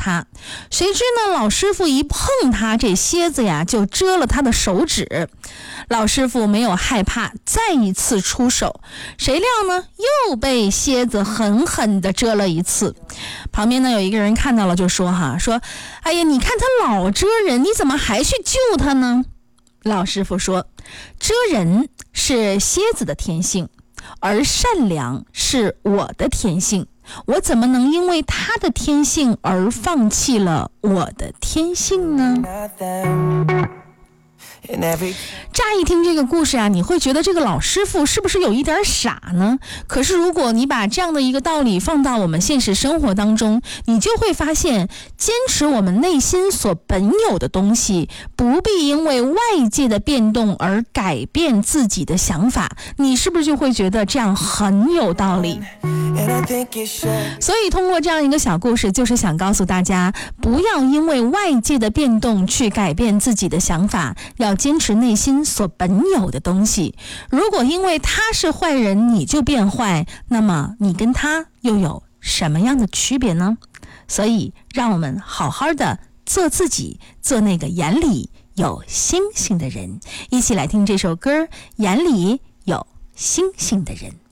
他。谁知呢，老师傅一碰他，这蝎子呀就蛰了他的手指。老师傅没有害怕，再一次出手，谁料呢又被蝎子狠狠地蛰了一次。旁边呢有一个人看到了，就说哎呀，你看他老蛰人，你怎么还去救他呢？老师傅说，蛰人是蝎子的天性，而善良是我的天性，我怎么能因为他的天性而放弃了我的天性呢？乍一听这个故事啊，你会觉得这个老师傅是不是有一点傻呢？可是如果你把这样的一个道理放到我们现实生活当中，你就会发现，坚持我们内心所本有的东西，不必因为外界的变动而改变自己的想法，你是不是就会觉得这样很有道理？所以通过这样一个小故事，就是想告诉大家，不要因为外界的变动去改变自己的想法，要坚持内心所本有的东西。如果因为他是坏人你就变坏，那么你跟他又有什么样的区别呢？所以让我们好好的做自己，做那个眼里有星星的人。一起来听这首歌，眼里有星星的人。